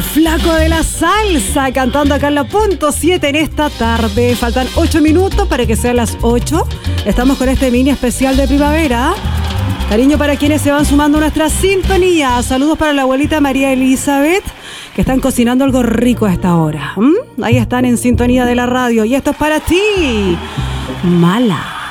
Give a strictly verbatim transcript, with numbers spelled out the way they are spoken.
El flaco de la salsa cantando acá en la punto siete en esta tarde. Faltan ocho minutos para que sean las ocho. Estamos con este mini especial de primavera. Cariño para quienes se van sumando a nuestra sintonía. Saludos para la abuelita María Elizabeth, que están cocinando algo rico a esta hora. ¿Mm? Ahí están en sintonía de la radio. Y esto es para ti, Mala.